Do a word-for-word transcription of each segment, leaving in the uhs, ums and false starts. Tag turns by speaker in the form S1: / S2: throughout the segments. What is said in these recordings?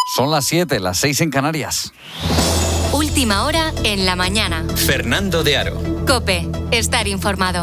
S1: Son las siete, las seis en Canarias.
S2: Última hora en la mañana.
S3: Fernando de Aro.
S2: COPE. Estar informado.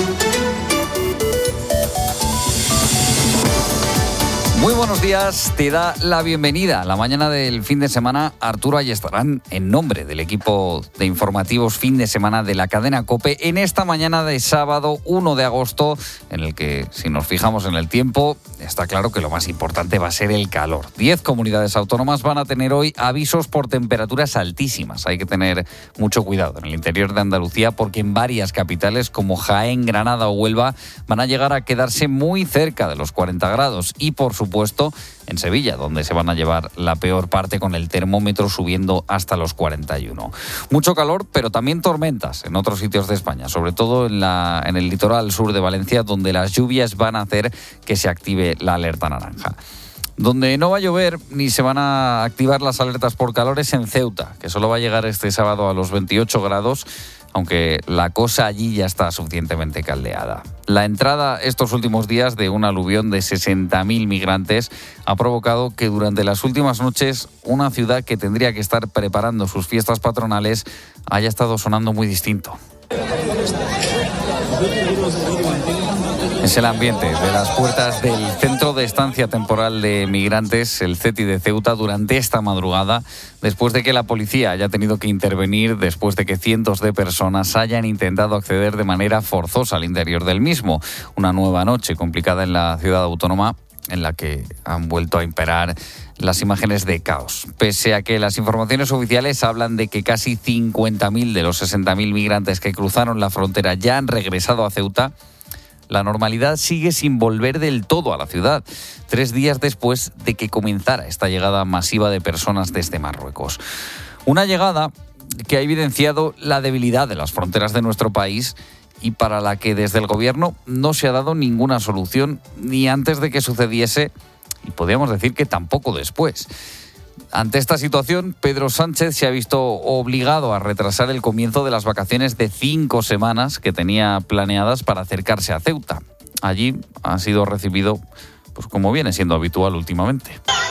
S1: Muy buenos días, te da la bienvenida a la mañana del fin de semana Arturo Ayestarán en nombre del equipo de informativos fin de semana de la cadena COPE en esta mañana de sábado uno de agosto, en el que, si nos fijamos en el tiempo, está claro que lo más importante va a ser el calor. Diez comunidades autónomas van a tener hoy avisos por temperaturas altísimas. Hay que tener mucho cuidado en el interior de Andalucía porque en varias capitales como Jaén, Granada o Huelva van a llegar a quedarse muy cerca de los cuarenta grados y, por supuesto, puesto en Sevilla, donde se van a llevar la peor parte con el termómetro subiendo hasta los cuarenta y uno. Mucho calor, pero también tormentas en otros sitios de España, sobre todo en, la, en el litoral sur de Valencia, donde las lluvias van a hacer que se active la alerta naranja. Donde no va a llover ni se van a activar las alertas por calor es en Ceuta, que solo va a llegar este sábado a los veintiocho grados, aunque la cosa allí ya está suficientemente caldeada. La entrada estos últimos días de un aluvión de sesenta mil migrantes ha provocado que durante las últimas noches una ciudad que tendría que estar preparando sus fiestas patronales haya estado sonando muy distinto. Es el ambiente de las puertas del Centro de Estancia Temporal de Migrantes, el C E T I de Ceuta, durante esta madrugada, después de que la policía haya tenido que intervenir, después de que cientos de personas hayan intentado acceder de manera forzosa al interior del mismo. Una nueva noche complicada en la ciudad autónoma, en la que han vuelto a imperar las imágenes de caos. Pese a que las informaciones oficiales hablan de que casi cincuenta mil de los sesenta mil migrantes que cruzaron la frontera ya han regresado a Ceuta, la normalidad sigue sin volver del todo a la ciudad, tres días después de que comenzara esta llegada masiva de personas desde Marruecos. Una llegada que ha evidenciado la debilidad de las fronteras de nuestro país y para la que desde el gobierno no se ha dado ninguna solución ni antes de que sucediese y podríamos decir que tampoco después. Ante esta situación, Pedro Sánchez se ha visto obligado a retrasar el comienzo de las vacaciones de cinco semanas que tenía planeadas para acercarse a Ceuta. Allí ha sido recibido, pues como viene siendo habitual últimamente.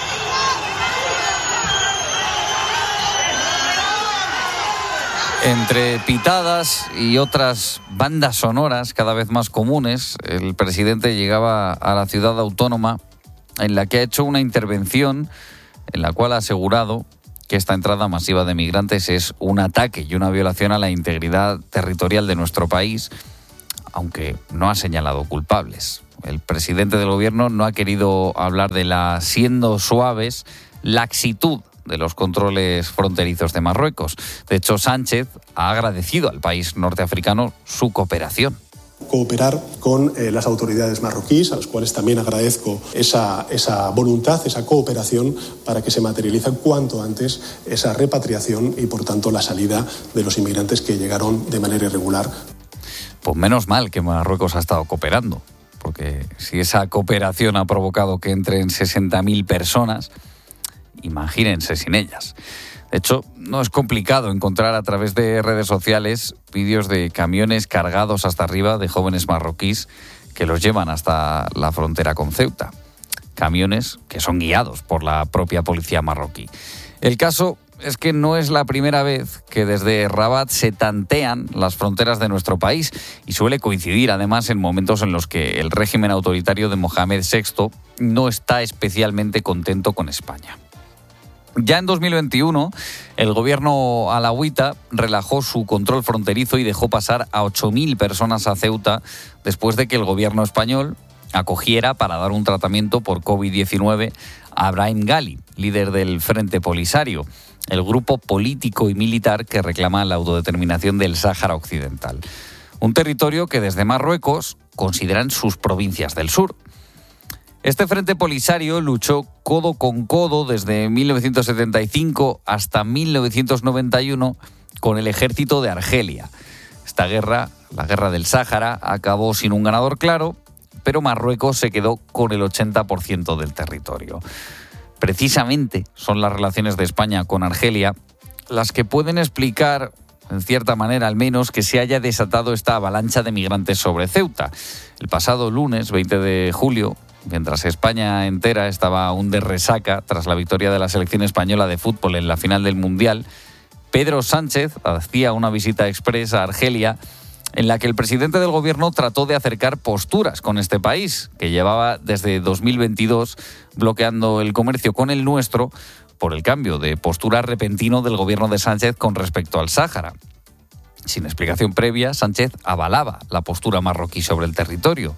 S1: Entre pitadas y otras bandas sonoras cada vez más comunes, el presidente llegaba a la ciudad autónoma en la que ha hecho una intervención en la cual ha asegurado que esta entrada masiva de migrantes es un ataque y una violación a la integridad territorial de nuestro país, aunque no ha señalado culpables. El presidente del gobierno no ha querido hablar de la, siendo suaves, laxitud de los controles fronterizos de Marruecos. De hecho, Sánchez ha agradecido al país norteafricano su cooperación.
S4: Cooperar con eh, las autoridades marroquíes, a las cuales también agradezco esa, esa voluntad, esa cooperación para que se materialice cuanto antes esa repatriación y, por tanto, la salida de los inmigrantes que llegaron de manera irregular.
S1: Pues menos mal que Marruecos ha estado cooperando, porque si esa cooperación ha provocado que entren sesenta mil personas, imagínense sin ellas. De hecho, no es complicado encontrar a través de redes sociales vídeos de camiones cargados hasta arriba de jóvenes marroquíes que los llevan hasta la frontera con Ceuta. Camiones que son guiados por la propia policía marroquí. El caso es que no es la primera vez que desde Rabat se tantean las fronteras de nuestro país y suele coincidir además en momentos en los que el régimen autoritario de Mohamed sexto no está especialmente contento con España. Ya en dos mil veintiuno, el gobierno alauita relajó su control fronterizo y dejó pasar a ocho mil personas a Ceuta después de que el gobierno español acogiera para dar un tratamiento por covid diecinueve a Brahim Ghali, líder del Frente Polisario, el grupo político y militar que reclama la autodeterminación del Sáhara Occidental. Un territorio que desde Marruecos consideran sus provincias del sur. Este Frente Polisario luchó codo con codo desde mil novecientos setenta y cinco hasta mil novecientos noventa y uno con el ejército de Argelia. Esta guerra, la guerra del Sáhara, acabó sin un ganador claro, pero Marruecos se quedó con el ochenta por ciento del territorio. Precisamente son las relaciones de España con Argelia las que pueden explicar, en cierta manera al menos, que se haya desatado esta avalancha de migrantes sobre Ceuta. El pasado lunes, veinte de julio, mientras España entera estaba aún de resaca tras la victoria de la selección española de fútbol en la final del Mundial, Pedro Sánchez hacía una visita express a Argelia en la que el presidente del gobierno trató de acercar posturas con este país, que llevaba desde dos mil veintidós bloqueando el comercio con el nuestro por el cambio de postura repentino del gobierno de Sánchez con respecto al Sáhara. Sin explicación previa, Sánchez avalaba la postura marroquí sobre el territorio.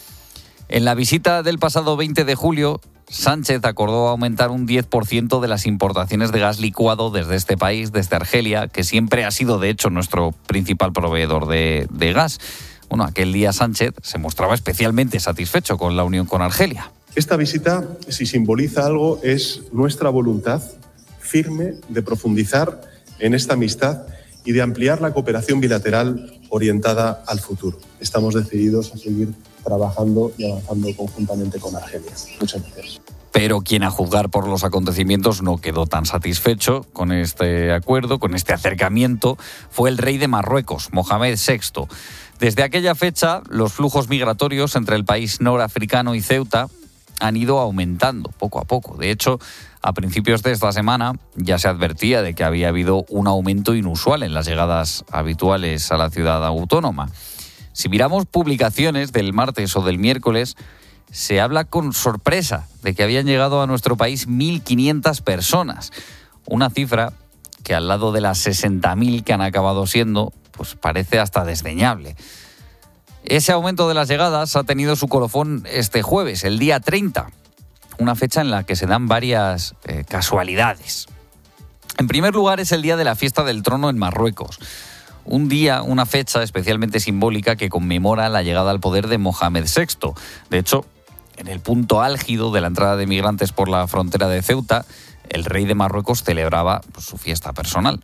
S1: En la visita del pasado veinte de julio, Sánchez acordó aumentar un diez por ciento de las importaciones de gas licuado desde este país, desde Argelia, que siempre ha sido, de hecho, nuestro principal proveedor de, de gas. Bueno, aquel día Sánchez se mostraba especialmente satisfecho con la unión con Argelia.
S4: Esta visita, si simboliza algo, es nuestra voluntad firme de profundizar en esta amistad y de ampliar la cooperación bilateral orientada al futuro. Estamos decididos a seguir trabajando y avanzando conjuntamente con Argelia. Muchas gracias.
S1: Pero quien, a juzgar por los acontecimientos, no quedó tan satisfecho con este acuerdo, con este acercamiento, fue el rey de Marruecos, Mohamed sexto. Desde aquella fecha, los flujos migratorios entre el país norafricano y Ceuta han ido aumentando poco a poco. De hecho, a principios de esta semana ya se advertía de que había habido un aumento inusual en las llegadas habituales a la ciudad autónoma. Si miramos publicaciones del martes o del miércoles, se habla con sorpresa de que habían llegado a nuestro país mil quinientas personas. Una cifra que, al lado de las sesenta mil que han acabado siendo, pues parece hasta desdeñable. Ese aumento de las llegadas ha tenido su colofón este jueves, el día treinta, una fecha en la que se dan varias eh, casualidades. En primer lugar, es el día de la fiesta del trono en Marruecos. Un día, una fecha especialmente simbólica que conmemora la llegada al poder de Mohamed sexto. De hecho, en el punto álgido de la entrada de migrantes por la frontera de Ceuta, el rey de Marruecos celebraba pues, su fiesta personal.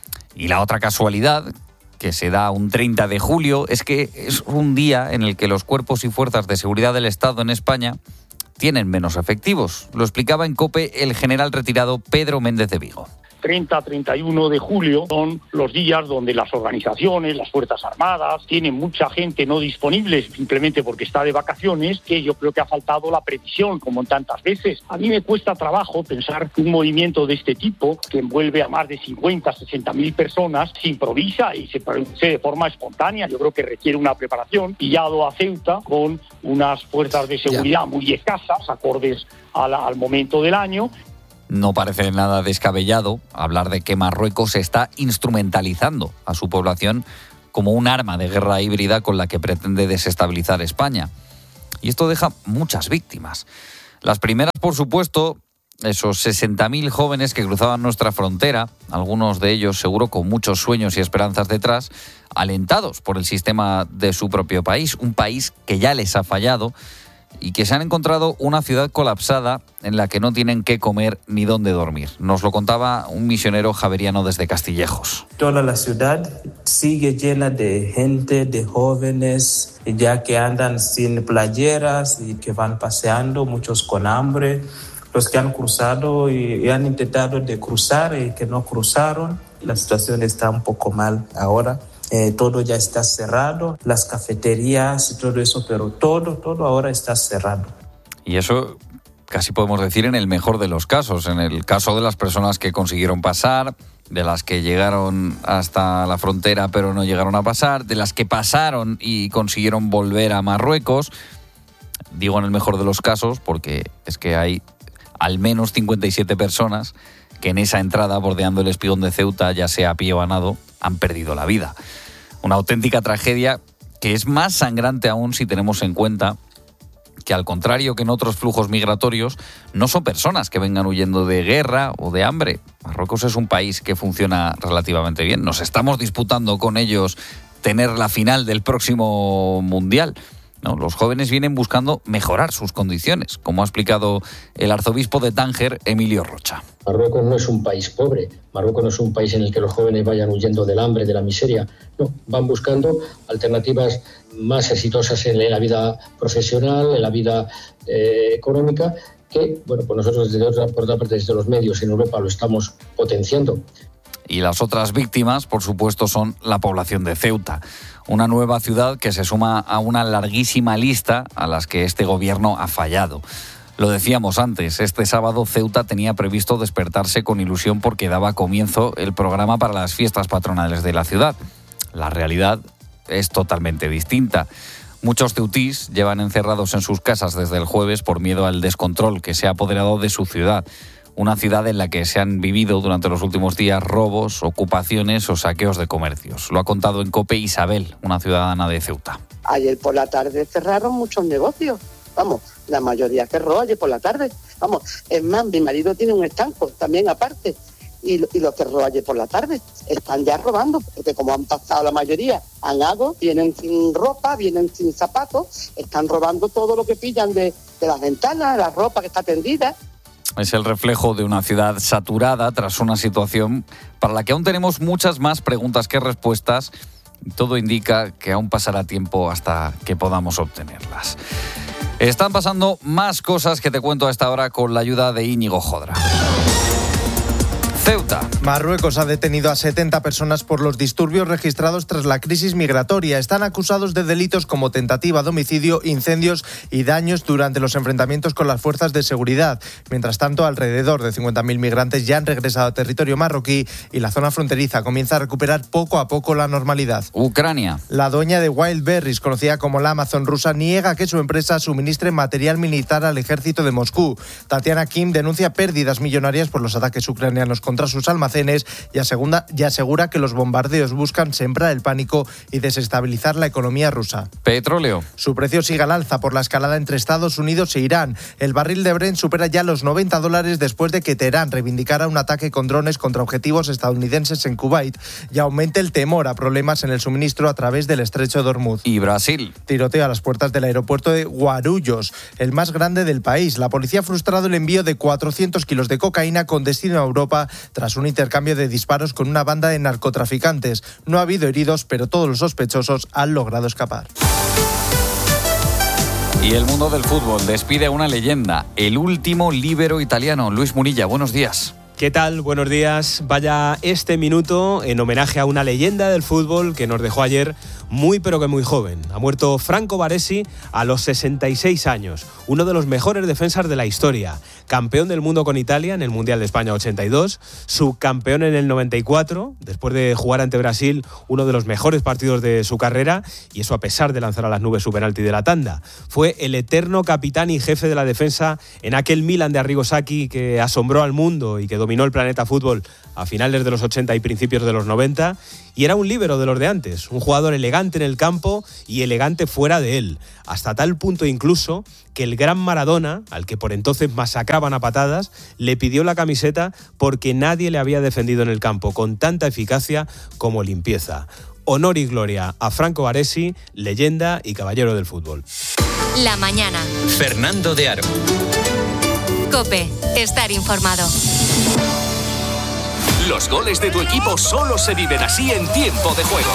S1: Y la otra casualidad, que se da un treinta de julio, es que es un día en el que los cuerpos y fuerzas de seguridad del Estado en España tienen menos efectivos. Lo explicaba en COPE el general retirado Pedro Méndez de Vigo.
S3: treinta a treinta y uno de julio son los días donde las organizaciones, las Fuerzas Armadas, tienen mucha gente no disponible simplemente porque está de vacaciones, que yo creo que ha faltado la previsión, como en tantas veces. A mí me cuesta trabajo pensar que un movimiento de este tipo, que envuelve a más de cincuenta, sesenta mil personas, se improvisa y se produce de forma espontánea. Yo creo que requiere una preparación. Pillado a Ceuta con unas fuerzas de seguridad muy escasas, acordes a la, al momento del año.
S1: No parece nada descabellado hablar de que Marruecos está instrumentalizando a su población como un arma de guerra híbrida con la que pretende desestabilizar España. Y esto deja muchas víctimas. Las primeras, por supuesto, esos sesenta mil jóvenes que cruzaban nuestra frontera, algunos de ellos seguro con muchos sueños y esperanzas detrás, alentados por el sistema de su propio país, un país que ya les ha fallado y que se han encontrado una ciudad colapsada en la que no tienen qué comer ni dónde dormir. Nos lo contaba un misionero javeriano desde Castillejos.
S5: Toda la ciudad sigue llena de gente, de jóvenes, ya que andan sin playeras y que van paseando, muchos con hambre. Los que han cruzado y, y han intentado de cruzar y que no cruzaron. La situación está un poco mal ahora. Eh, todo ya está cerrado, las cafeterías y todo eso, pero todo, todo ahora está cerrado.
S1: Y eso casi podemos decir en el mejor de los casos, en el caso de las personas que consiguieron pasar, de las que llegaron hasta la frontera pero no llegaron a pasar, de las que pasaron y consiguieron volver a Marruecos. Digo en el mejor de los casos porque es que hay al menos cincuenta y siete personas que en esa entrada bordeando el Espigón de Ceuta, ya sea a pie o a nado, han perdido la vida. Una auténtica tragedia que es más sangrante aún si tenemos en cuenta que, al contrario que en otros flujos migratorios, no son personas que vengan huyendo de guerra o de hambre. Marruecos es un país que funciona relativamente bien. Nos estamos disputando con ellos tener la final del próximo Mundial. No, los jóvenes vienen buscando mejorar sus condiciones, como ha explicado el arzobispo de Tánger, Emilio Rocha.
S6: Marruecos no es un país pobre, Marruecos no es un país en el que los jóvenes vayan huyendo del hambre, de la miseria. No, van buscando alternativas más exitosas en la vida profesional, en la vida eh, económica, que, bueno, pues nosotros desde otra, por otra parte desde los medios en Europa lo estamos potenciando.
S1: Y las otras víctimas, por supuesto, son la población de Ceuta, una nueva ciudad que se suma a una larguísima lista a las que este gobierno ha fallado. Lo decíamos antes, este sábado Ceuta tenía previsto despertarse con ilusión porque daba comienzo el programa para las fiestas patronales de la ciudad. La realidad es totalmente distinta. Muchos ceutís llevan encerrados en sus casas desde el jueves por miedo al descontrol que se ha apoderado de su ciudad. Una ciudad en la que se han vivido durante los últimos días robos, ocupaciones o saqueos de comercios. Lo ha contado en COPE Isabel, una ciudadana de Ceuta.
S7: Ayer por la tarde cerraron muchos negocios. Vamos, la mayoría cerró ayer por la tarde. Vamos, es más, mi marido tiene un estanco también aparte y, y lo cerró ayer por la tarde. Están ya robando, porque como han pasado la mayoría, han algo, vienen sin ropa, vienen sin zapatos, están robando todo lo que pillan de, de las ventanas, la ropa que está tendida.
S1: Es el reflejo de una ciudad saturada tras una situación para la que aún tenemos muchas más preguntas que respuestas. Todo indica que aún pasará tiempo hasta que podamos obtenerlas. Están pasando más cosas que te cuento a esta hora con la ayuda de Íñigo Jodra. Ceuta.
S8: Marruecos ha detenido a setenta personas por los disturbios registrados tras la crisis migratoria. Están acusados de delitos como tentativa de homicidio, incendios y daños durante los enfrentamientos con las fuerzas de seguridad. Mientras tanto, alrededor de cincuenta mil migrantes ya han regresado a territorio marroquí y la zona fronteriza comienza a recuperar poco a poco la normalidad.
S1: Ucrania.
S8: La dueña de Wildberries, conocida como la Amazon rusa, niega que su empresa suministre material militar al ejército de Moscú. Tatiana Kim denuncia pérdidas millonarias por los ataques ucranianos contra sus almacenes y asegura, y asegura que los bombardeos buscan sembrar el pánico y desestabilizar la economía rusa.
S1: Petróleo.
S8: Su precio sigue al alza por la escalada entre Estados Unidos e Irán. El barril de Brent supera ya los noventa dólares después de que Teherán reivindicara un ataque con drones contra objetivos estadounidenses en Kuwait y aumente el temor a problemas en el suministro a través del estrecho de Hormuz.
S1: Y Brasil.
S8: Tiroteo a las puertas del aeropuerto de Guarulhos, el más grande del país. La policía ha frustrado el envío de cuatrocientos kilos de cocaína con destino a Europa tras un intercambio de disparos con una banda de narcotraficantes. No ha habido heridos, pero todos los sospechosos han logrado escapar.
S1: Y el mundo del fútbol despide a una leyenda, el último líbero italiano. Luis Munilla, buenos días.
S9: ¿Qué tal? Buenos días. Vaya este minuto en homenaje a una leyenda del fútbol que nos dejó ayer muy pero que muy joven. Ha muerto Franco Baresi a los sesenta y seis años, uno de los mejores defensas de la historia. Campeón del mundo con Italia en el Mundial de España ochenta y dos, subcampeón en el noventa y cuatro, después de jugar ante Brasil, uno de los mejores partidos de su carrera, y eso a pesar de lanzar a las nubes su penalti de la tanda. Fue el eterno capitán y jefe de la defensa en aquel Milan de Arrigo Sacchi que asombró al mundo y que dominó el planeta fútbol a finales de los ochenta y principios de los noventa, y era un líbero de los de antes, un jugador elegante en el campo y elegante fuera de él, hasta tal punto incluso que el gran Maradona, al que por entonces masacraban a patadas, le pidió la camiseta porque nadie le había defendido en el campo con tanta eficacia como limpieza. Honor y gloria a Franco Baresi, leyenda y caballero del fútbol.
S2: La mañana.
S10: Fernando de Aro.
S2: COPE, estar informado.
S10: Los goles de tu equipo solo se viven así en Tiempo de Juego.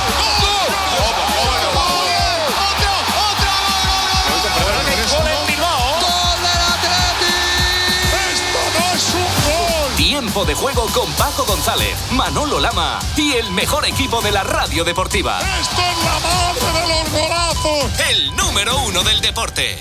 S10: Tiempo de Juego con Paco González, Manolo Lama y el mejor equipo de la radio deportiva.
S11: ¡Esto es la madre de los golazos!
S10: El número uno del deporte.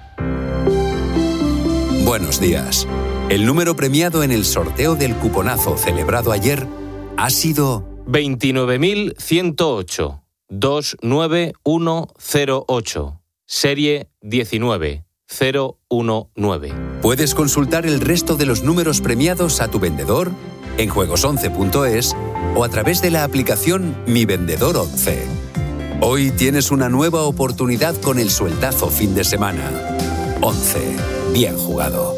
S12: Buenos días. El número premiado en el sorteo del cuponazo celebrado ayer ha sido
S9: veintinueve mil ciento ocho, dos nueve uno cero ocho, serie diecinueve cero uno nueve.
S12: Puedes consultar el resto de los números premiados a tu vendedor en juegos once punto es o a través de la aplicación Mi Vendedor once. Hoy tienes una nueva oportunidad con el sueldazo fin de semana. once. Bien jugado.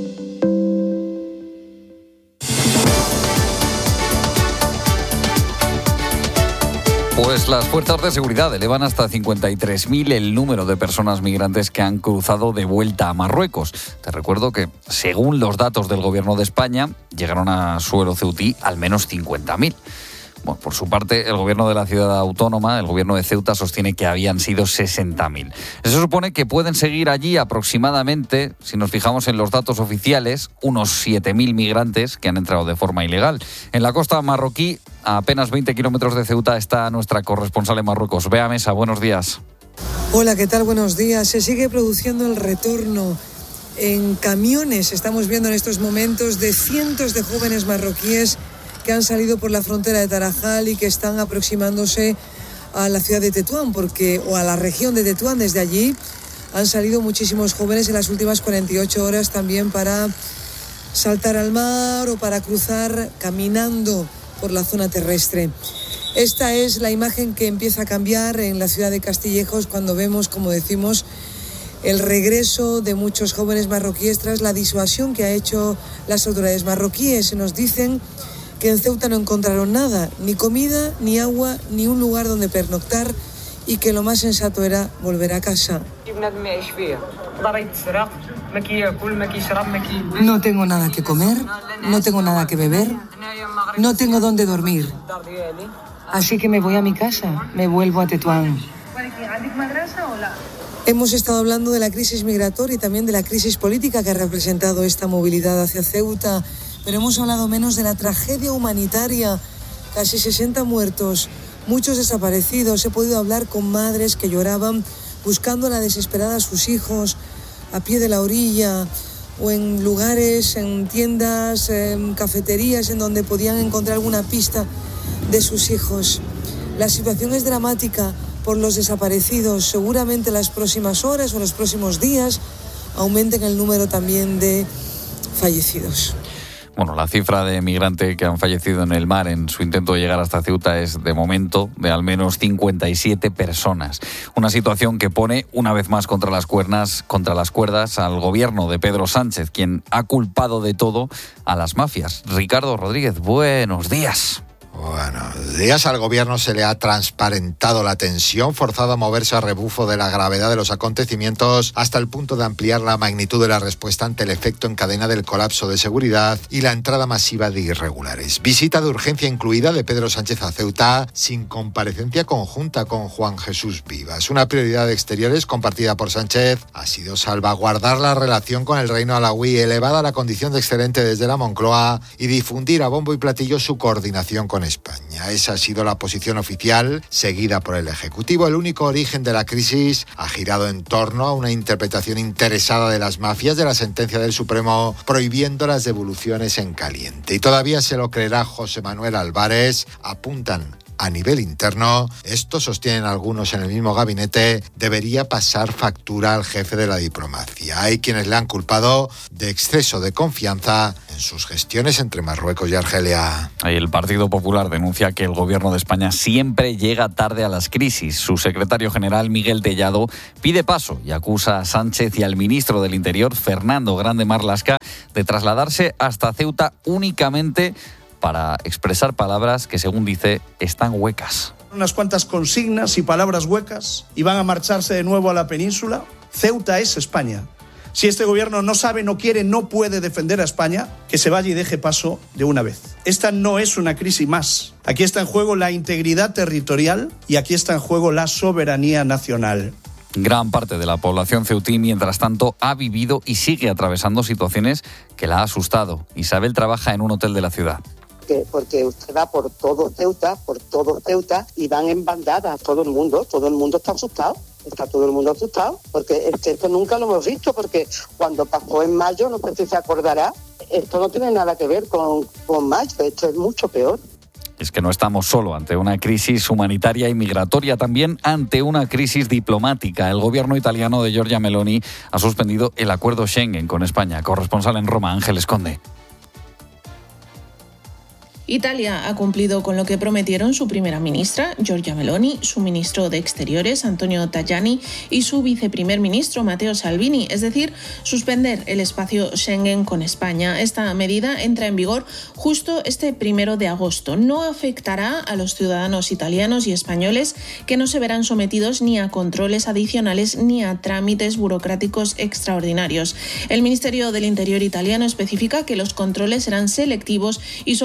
S1: Pues las fuerzas de seguridad elevan hasta cincuenta y tres mil el número de personas migrantes que han cruzado de vuelta a Marruecos. Te recuerdo que, según los datos del Gobierno de España, llegaron a suelo ceutí al menos cincuenta mil. Bueno, por su parte, el gobierno de la ciudad autónoma, el gobierno de Ceuta, sostiene que habían sido sesenta mil. Eso supone que pueden seguir allí aproximadamente, si nos fijamos en los datos oficiales, unos siete mil migrantes que han entrado de forma ilegal. En la costa marroquí, a apenas veinte kilómetros de Ceuta, está nuestra corresponsal en Marruecos. Bea Mesa, buenos días.
S13: Hola, ¿qué tal? Buenos días. Se sigue produciendo el retorno en camiones. Estamos viendo en estos momentos de cientos de jóvenes marroquíes que han salido por la frontera de Tarajal y que están aproximándose a la ciudad de Tetuán, porque, o a la región de Tetuán. Desde allí han salido muchísimos jóvenes en las últimas cuarenta y ocho horas también para saltar al mar o para cruzar caminando por la zona terrestre. Esta es la imagen que empieza a cambiar en la ciudad de Castillejos cuando vemos, como decimos, el regreso de muchos jóvenes marroquíes tras la disuasión que ha hecho las autoridades marroquíes. Nos dicen que en Ceuta no encontraron nada, ni comida, ni agua, ni un lugar donde pernoctar, y que lo más sensato era volver a casa. No tengo nada que comer, no tengo nada que beber, no tengo dónde dormir. Así que me voy a mi casa, me vuelvo a Tetuán. Hemos estado hablando de la crisis migratoria y también de la crisis política que ha representado esta movilidad hacia Ceuta, pero hemos hablado menos de la tragedia humanitaria. Casi sesenta muertos, muchos desaparecidos. He podido hablar con madres que lloraban buscando a la desesperada a sus hijos a pie de la orilla o en lugares, en tiendas, en cafeterías en donde podían encontrar alguna pista de sus hijos. La situación es dramática por los desaparecidos. Seguramente las próximas horas o los próximos días aumenten el número también de fallecidos.
S1: Bueno, la cifra de migrantes que han fallecido en el mar en su intento de llegar hasta Ceuta es, de momento, de al menos cincuenta y siete personas. Una situación que pone, una vez más, contra las cuerdas, contra las cuerdas al gobierno de Pedro Sánchez, quien ha culpado de todo a las mafias. Ricardo Rodríguez, buenos días.
S14: Buenos días. Al gobierno se le ha transparentado la tensión, forzado a moverse a rebufo de la gravedad de los acontecimientos, hasta el punto de ampliar la magnitud de la respuesta ante el efecto en cadena del colapso de seguridad y la entrada masiva de irregulares. Visita de urgencia incluida de Pedro Sánchez a Ceuta, sin comparecencia conjunta con Juan Jesús Vivas. Una prioridad de exteriores compartida por Sánchez ha sido salvaguardar la relación con el reino alauí, elevada a la condición de excelente desde la Moncloa, y difundir a bombo y platillo su coordinación con España. Esa ha sido la posición oficial, seguida por el Ejecutivo. El único origen de la crisis ha girado en torno a una interpretación interesada de las mafias de la sentencia del Supremo prohibiendo las devoluciones en caliente. Y todavía se lo creerá José Manuel Álvarez. Apuntan a nivel interno, esto sostienen algunos en el mismo gabinete, debería pasar factura al jefe de la diplomacia. Hay quienes le han culpado de exceso de confianza en sus gestiones entre Marruecos y Argelia.
S1: El Partido Popular denuncia que el gobierno de España siempre llega tarde a las crisis. Su secretario general, Miguel Tellado, pide paso y acusa a Sánchez y al ministro del Interior, Fernando Grande Marlaska, de trasladarse hasta Ceuta únicamente para expresar palabras que, según dice, están huecas.
S15: Unas cuantas consignas y palabras huecas y van a marcharse de nuevo a la península. Ceuta es España. Si este gobierno no sabe, no quiere, no puede defender a España, que se vaya y deje paso de una vez. Esta no es una crisis más. Aquí está en juego la integridad territorial y aquí está en juego la soberanía nacional.
S1: Gran parte de la población ceutí, mientras tanto, ha vivido y sigue atravesando situaciones que la ha asustado. Isabel trabaja en un hotel de la ciudad.
S7: Porque usted va por todo Ceuta, por todo Ceuta, y van en bandadas, todo el mundo, todo el mundo está asustado, está todo el mundo asustado, porque es que esto nunca lo hemos visto, porque cuando pasó en mayo, no sé si se acordará, esto no tiene nada que ver con, con mayo, esto es mucho peor.
S1: Es que no estamos solo ante una crisis humanitaria y migratoria, también ante una crisis diplomática. El gobierno italiano de Giorgia Meloni ha suspendido el acuerdo Schengen con España. Corresponsal en Roma, Ángeles Conde.
S16: Italia ha cumplido con lo que prometieron su primera ministra, Giorgia Meloni, su ministro de Exteriores, Antonio Tajani, y su viceprimer ministro, Matteo Salvini, es decir, suspender el espacio Schengen con España. Esta medida entra en vigor justo este primero de agosto. No afectará a los ciudadanos italianos y españoles, que no se verán sometidos ni a controles adicionales ni a trámites burocráticos extraordinarios. El Ministerio del Interior italiano especifica que los controles serán selectivos y solo se aplican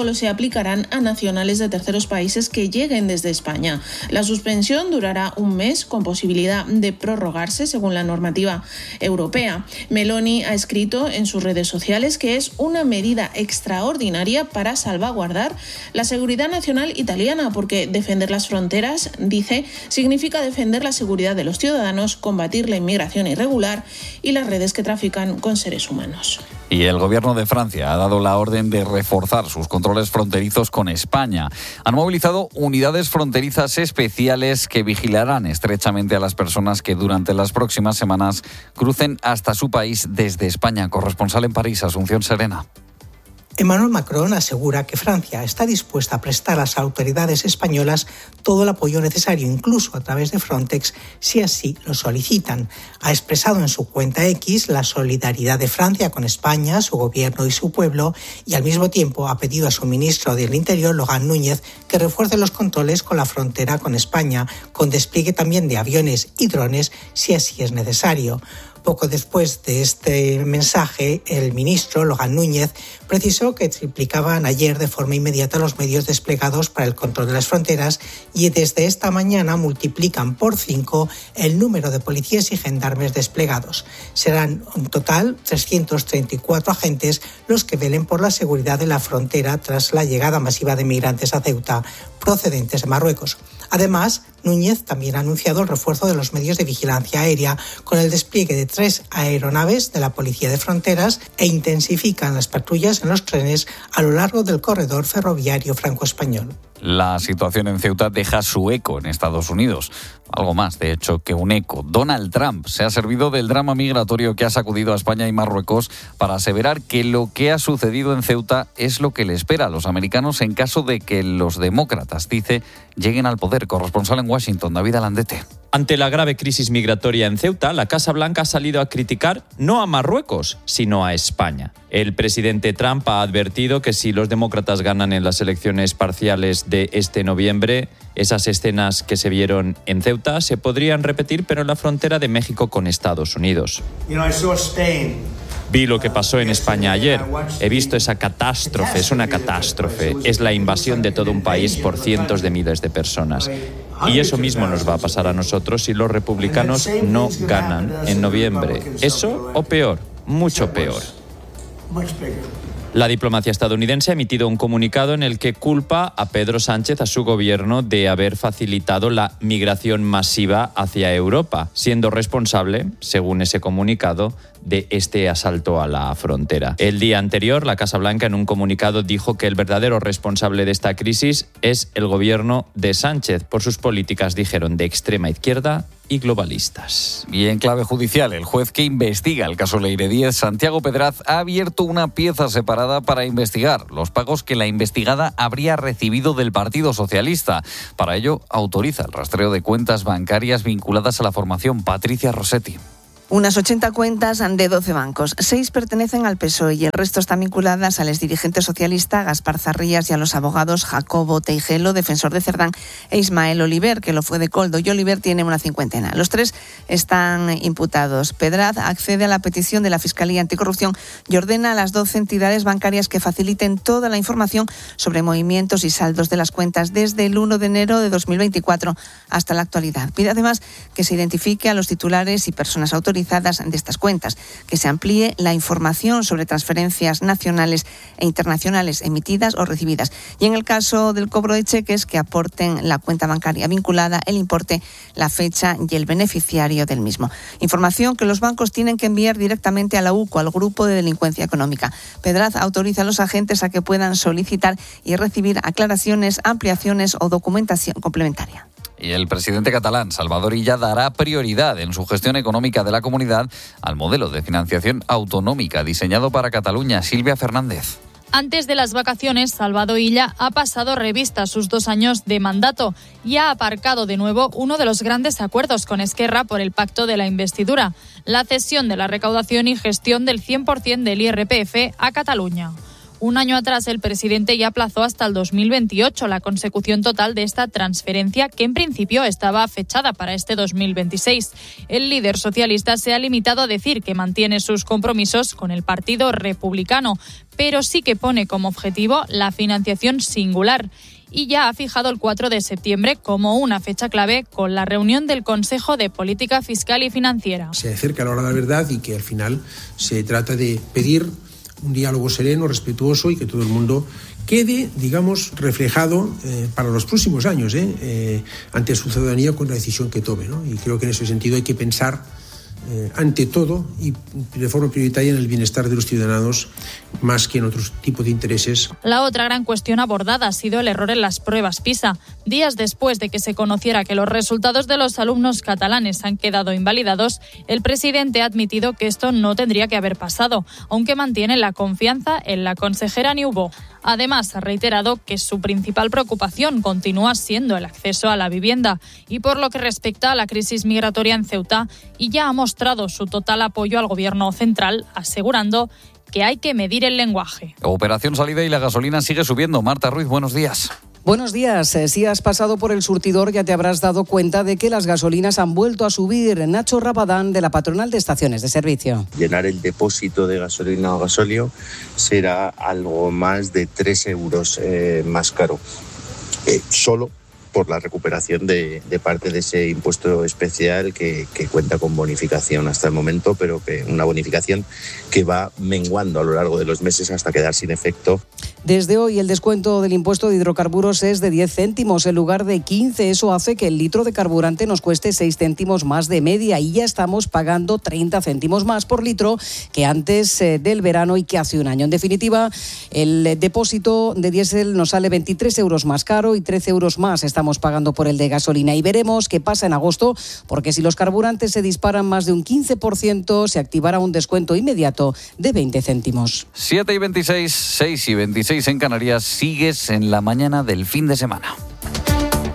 S16: aplicarán a nacionales de terceros países que lleguen desde España. La suspensión durará un mes con posibilidad de prorrogarse según la normativa europea. Meloni ha escrito en sus redes sociales que es una medida extraordinaria para salvaguardar la seguridad nacional italiana, porque defender las fronteras, dice, significa defender la seguridad de los ciudadanos, combatir la inmigración irregular y las redes que trafican con seres humanos.
S1: Y el gobierno de Francia ha dado la orden de reforzar sus controles fronterizos con España. Han movilizado unidades fronterizas especiales que vigilarán estrechamente a las personas que durante las próximas semanas crucen hasta su país desde España. Corresponsal en París, Asunción Serena.
S17: Emmanuel Macron asegura que Francia está dispuesta a prestar a las autoridades españolas todo el apoyo necesario, incluso a través de Frontex, si así lo solicitan. Ha expresado en su cuenta X la solidaridad de Francia con España, su gobierno y su pueblo, y al mismo tiempo ha pedido a su ministro del Interior, Laurent Núñez, que refuerce los controles con la frontera con España, con despliegue también de aviones y drones, si así es necesario. Poco después de este mensaje, el ministro, Laurent Núñez, precisó que triplicaban ayer de forma inmediata los medios desplegados para el control de las fronteras y desde esta mañana multiplican por cinco el número de policías y gendarmes desplegados. Serán en total trescientos treinta y cuatro agentes los que velen por la seguridad de la frontera tras la llegada masiva de migrantes a Ceuta procedentes de Marruecos. Además, Núñez también ha anunciado el refuerzo de los medios de vigilancia aérea con el despliegue de tres aeronaves de la Policía de Fronteras e intensifican las patrullas en los trenes a lo largo del corredor ferroviario franco-español.
S1: La situación en Ceuta deja su eco en Estados Unidos. Algo más, de hecho, que un eco. Donald Trump se ha servido del drama migratorio que ha sacudido a España y Marruecos para aseverar que lo que ha sucedido en Ceuta es lo que le espera a los americanos en caso de que los demócratas, dice, lleguen al poder. Corresponsal en Washington, David Alandete.
S18: Ante la grave crisis migratoria en Ceuta, la Casa Blanca ha salido a criticar no a Marruecos, sino a España. El presidente Trump ha advertido que si los demócratas ganan en las elecciones parciales de este noviembre, esas escenas que se vieron en Ceuta se podrían repetir, pero en la frontera de México con Estados Unidos. Vi lo que pasó en España ayer. He visto esa catástrofe, es una catástrofe. Es la invasión de todo un país por cientos de miles de personas. Y eso mismo nos va a pasar a nosotros si los republicanos no ganan en noviembre. Eso o peor, mucho peor. La diplomacia estadounidense ha emitido un comunicado en el que culpa a Pedro Sánchez, a su gobierno, de haber facilitado la migración masiva hacia Europa, siendo responsable, según ese comunicado, de este asalto a la frontera. El día anterior, la Casa Blanca, en un comunicado, dijo que el verdadero responsable de esta crisis es el gobierno de Sánchez, por sus políticas, dijeron, de extrema izquierda y globalistas.
S1: Y en clave judicial, el juez que investiga el caso Leire Díez, Santiago Pedraz, ha abierto una pieza separada para investigar los pagos que la investigada habría recibido del Partido Socialista. Para ello, autoriza el rastreo de cuentas bancarias vinculadas a la formación. Patricia Rossetti.
S19: Unas ochenta cuentas de doce bancos. Seis pertenecen al P S O E y el resto están vinculadas al exdirigente socialista Gaspar Zarrías y a los abogados Jacobo Teijelo, defensor de Cerdán, e Ismael Oliver, que lo fue de Coldo. Y Oliver tiene una cincuentena. Los tres están imputados. Pedraz accede a la petición de la Fiscalía Anticorrupción y ordena a las doce entidades bancarias que faciliten toda la información sobre movimientos y saldos de las cuentas desde el uno de enero de dos mil veinticuatro hasta la actualidad. Pide además que se identifique a los titulares y personas autorizadas de estas cuentas, que se amplíe la información sobre transferencias nacionales e internacionales emitidas o recibidas y, en el caso del cobro de cheques, que aporten la cuenta bancaria vinculada, el importe, la fecha y el beneficiario del mismo. Información que los bancos tienen que enviar directamente a la U C O, al Grupo de Delincuencia Económica. Pedraz autoriza a los agentes a que puedan solicitar y recibir aclaraciones, ampliaciones o documentación complementaria.
S1: Y el presidente catalán, Salvador Illa, dará prioridad en su gestión económica de la comunidad al modelo de financiación autonómica diseñado para Cataluña. Silvia Fernández.
S20: Antes de las vacaciones, Salvador Illa ha pasado revista a sus dos años de mandato y ha aparcado de nuevo uno de los grandes acuerdos con Esquerra por el pacto de la investidura, la cesión de la recaudación y gestión del cien por ciento del I R P F a Cataluña. Un año atrás el presidente ya aplazó hasta el dos mil veintiocho la consecución total de esta transferencia, que en principio estaba fechada para este dos mil veintiséis. El líder socialista se ha limitado a decir que mantiene sus compromisos con el Partido Republicano, pero sí que pone como objetivo la financiación singular. Y ya ha fijado el cuatro de septiembre como una fecha clave con la reunión del Consejo de Política Fiscal y Financiera.
S21: Se acerca la hora de la verdad y que al final se trata de pedir un diálogo sereno, respetuoso y que todo el mundo quede, digamos, reflejado eh, para los próximos años eh, eh, ante su ciudadanía con la decisión que tome, ¿no? Y creo que en ese sentido hay que pensar Eh, ante todo y de forma prioritaria en el bienestar de los ciudadanos más que en otros tipos de intereses.
S20: La otra gran cuestión abordada ha sido el error en las pruebas PISA. Días después de que se conociera que los resultados de los alumnos catalanes han quedado invalidados, el presidente ha admitido que esto no tendría que haber pasado, aunque mantiene la confianza en la consejera Niubó. Además, ha reiterado que su principal preocupación continúa siendo el acceso a la vivienda y por lo que respecta a la crisis migratoria en Ceuta, y ya ha mostrado su total apoyo al gobierno central, asegurando que hay que medir el lenguaje.
S1: Operación salida y la gasolina sigue subiendo. Marta Ruiz, buenos días.
S22: Buenos días. Si has pasado por el surtidor ya te habrás dado cuenta de que las gasolinas han vuelto a subir. Nacho Rabadán, de la Patronal de Estaciones de Servicio.
S23: Llenar el depósito de gasolina o gasóleo será algo más de tres euros eh, más caro. Eh, solo por la recuperación de, de parte de ese impuesto especial que, que cuenta con bonificación hasta el momento, pero que una bonificación que va menguando a lo largo de los meses hasta quedar sin efecto.
S22: Desde hoy el descuento del impuesto de hidrocarburos es de diez céntimos en lugar de quince. Eso hace que el litro de carburante nos cueste seis céntimos más de media y ya estamos pagando treinta céntimos más por litro que antes eh, del verano y que hace un año. En definitiva, el depósito de diésel nos sale veintitrés euros más caro y trece euros más estamos pagando por el de gasolina. Y veremos qué pasa en agosto, porque si los carburantes se disparan más de un quince por ciento, se activará un descuento inmediato de veinte céntimos.
S1: siete y veintiséis, seis y veintiséis en Canarias. Sigues en la mañana del fin de semana.